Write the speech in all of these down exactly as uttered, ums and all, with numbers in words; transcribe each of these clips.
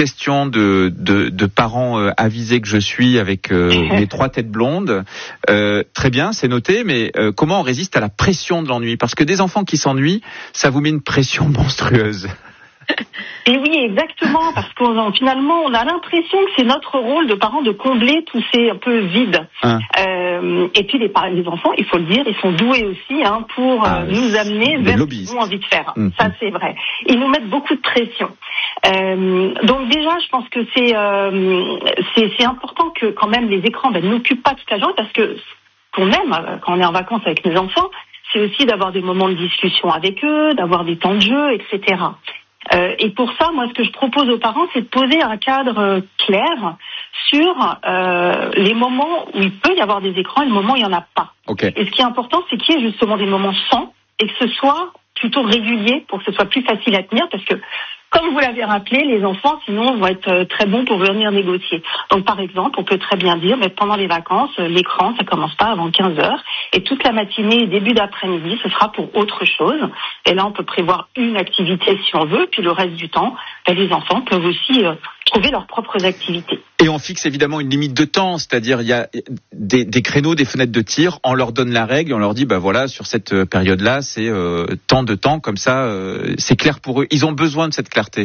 question de, de, de parents euh, avisés que je suis avec euh, mes trois têtes blondes. Euh, très bien, c'est noté, mais euh, comment on résiste à la pression de l'ennui ? Parce que des enfants qui s'ennuient, ça vous met une pression monstrueuse. Et oui, exactement, parce qu'on finalement, on a l'impression que c'est notre rôle de parents de combler tous ces un peu vides. Hein. Euh, et puis les, les enfants, il faut le dire, ils sont doués aussi hein, pour ah, euh, nous amener vers ce qu'ils ont envie de faire. Mmh. Ça, c'est vrai. Ils nous mettent beaucoup de pression. Euh, donc déjà, je pense que c'est, euh, c'est c'est important que quand même les écrans ben, n'occupent pas toute la journée, parce que ce qu'on aime quand on est en vacances avec nos enfants, c'est aussi d'avoir des moments de discussion avec eux, d'avoir des temps de jeu, et cetera. Euh, et pour ça, moi, ce que je propose aux parents, c'est de poser un cadre euh, clair sur euh, les moments où il peut y avoir des écrans et le moment où il n'y en a pas. Okay. Et ce qui est important, c'est qu'il y ait justement des moments sans et que ce soit plutôt régulier pour que ce soit plus facile à tenir, parce que, comme vous l'avez rappelé, les enfants, sinon, vont être très bons pour venir négocier. Donc, par exemple, on peut très bien dire, mais pendant les vacances, l'écran, ça commence pas avant quinze heures, et toute la matinée et début d'après-midi, ce sera pour autre chose. Et là, on peut prévoir une activité si on veut, puis le reste du temps, ben, les enfants peuvent aussi euh, trouver leurs propres activités. Et on fixe évidemment une limite de temps, c'est-à-dire il y a des, des créneaux, des fenêtres de tir, on leur donne la règle, on leur dit, bah voilà, sur cette période-là, c'est euh, tant de temps, comme ça, euh, c'est clair pour eux. Ils ont besoin de cette clarté.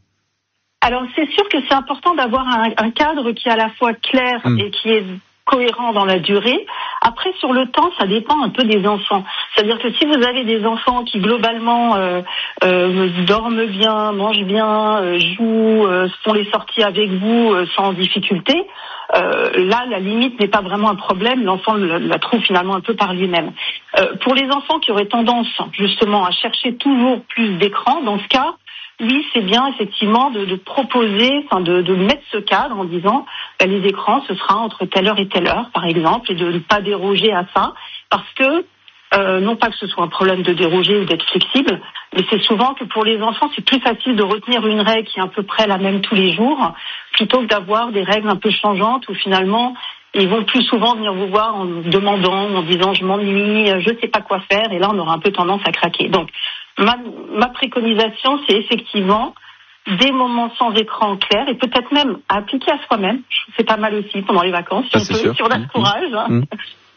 Alors c'est sûr que c'est important d'avoir un, un cadre qui est à la fois clair mmh. et qui est cohérent dans la durée. Après, sur le temps, ça dépend un peu des enfants. C'est-à-dire que si vous avez des enfants qui, globalement, euh, euh, dorment bien, mangent bien, euh, jouent, euh, font les sorties avec vous euh, sans difficulté, euh, là, la limite n'est pas vraiment un problème. L'enfant la, la trouve finalement un peu par lui-même. Euh, pour les enfants qui auraient tendance, justement, à chercher toujours plus d'écran, dans ce cas, oui, c'est bien effectivement de, de proposer, enfin de, de mettre ce cadre en disant ben, les écrans, ce sera entre telle heure et telle heure, par exemple, et de ne pas déroger à ça, parce que euh, non pas que ce soit un problème de déroger ou d'être flexible, mais c'est souvent que pour les enfants, c'est plus facile de retenir une règle qui est à peu près la même tous les jours, plutôt que d'avoir des règles un peu changeantes où finalement ils vont plus souvent venir vous voir en demandant, en disant je m'ennuie, je sais pas quoi faire, et là on aura un peu tendance à craquer. Donc ma, ma préconisation, c'est effectivement des moments sans écran clair et peut-être même à appliquer à soi-même. C'est pas mal aussi pendant les vacances, si on peut, sûr. si on a le courage. Hein. Mmh.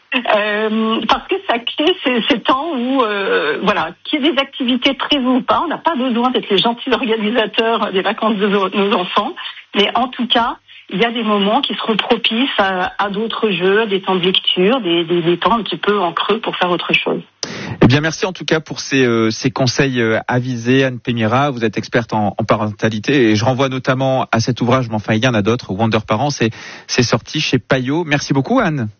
Euh, parce que ça crée ces, ces temps où, euh, voilà, qu'il y ait des activités prévues ou pas, on n'a pas besoin d'être les gentils organisateurs des vacances de nos enfants, mais en tout cas, il y a des moments qui seront propices à, à d'autres jeux, des temps de lecture, des, des, des temps un petit peu en creux pour faire autre chose. Eh bien, merci en tout cas pour ces, euh, ces conseils euh, avisés, Anne Pémira. Vous êtes experte en, en parentalité et je renvoie notamment à cet ouvrage, mais enfin il y en a d'autres, Wonder Parents, c'est, c'est sorti chez Payot. Merci beaucoup, Anne.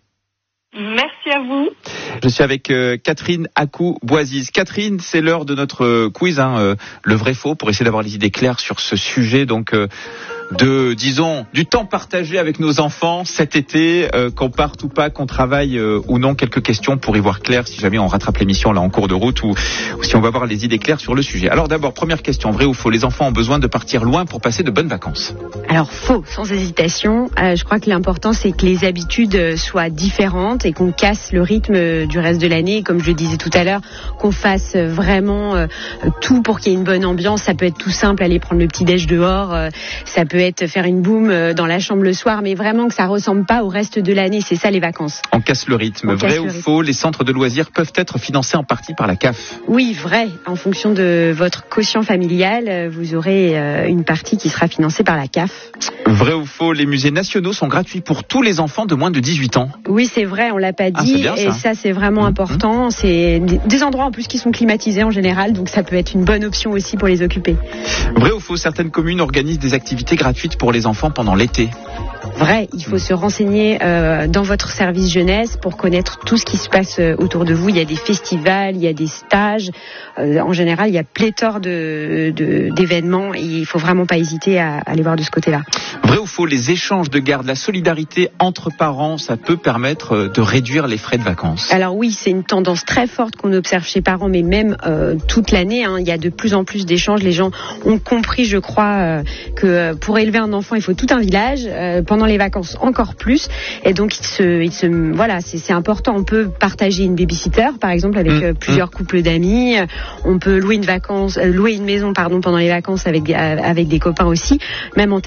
Merci à vous. Je suis avec euh, Catherine Acou-Boisiz. Catherine, c'est l'heure de notre euh, quiz, hein, euh, le vrai-faux, pour essayer d'avoir les idées claires sur ce sujet. Donc, euh, de, disons, du temps partagé avec nos enfants cet été, euh, qu'on parte ou pas, qu'on travaille euh, ou non. Quelques questions pour y voir clair, si jamais on rattrape l'émission là en cours de route ou, ou si on va avoir les idées claires sur le sujet. Alors d'abord, première question, vrai ou faux, les enfants ont besoin de partir loin pour passer de bonnes vacances? Alors faux, sans hésitation. Euh, je crois que l'important c'est que les habitudes soient différentes et qu'on casse le rythme du reste de l'année. Comme je le disais tout à l'heure, qu'on fasse vraiment euh, tout pour qu'il y ait une bonne ambiance. Ça peut être tout simple, aller prendre le petit-déj dehors, euh, ça peut être faire une boum dans la chambre le soir, mais vraiment que ça ressemble pas au reste de l'année. C'est ça les vacances. On casse le rythme. On vrai ou rythme. Faux, les centres de loisirs peuvent être financés en partie par la C A F? Oui, vrai. En fonction de votre quotient familial, vous aurez une partie qui sera financée par la C A F. Vrai ou faux, les musées nationaux sont gratuits pour tous les enfants de moins de dix-huit ans? Oui, c'est vrai, on l'a pas dit. Ah, bien, ça. Et ça, c'est vraiment mmh, important. Mmh. C'est des endroits en plus qui sont climatisés en général, donc ça peut être une bonne option aussi pour les occuper. Vrai ou faux, certaines communes organisent des activités gratuites pour les enfants pendant l'été? Vrai, il faut mmh. se renseigner euh, dans votre service jeunesse pour connaître tout ce qui se passe autour de vous. Il y a des festivals, il y a des stages. Euh, en général, il y a pléthore de, de, d'événements et il faut vraiment pas hésiter à, à aller voir de ce côté-là. Vrai ou faux, les échanges de garde, la solidarité entre parents, ça peut permettre de réduire les frais de vacances? Alors oui, c'est une tendance très forte qu'on observe chez parents, mais même euh, toute l'année, hein, il y a de plus en plus d'échanges. Les gens ont compris, je crois, euh, que pour élever un enfant, il faut tout un village. Euh, pendant les vacances, encore plus. Et donc, ils se, ils se, voilà, c'est, c'est important. On peut partager une babysitter, par exemple, avec mmh, euh, plusieurs mmh. couples d'amis. On peut louer une vacance, euh, louer une maison, pardon, pendant les vacances avec, euh, avec des copains aussi. Même en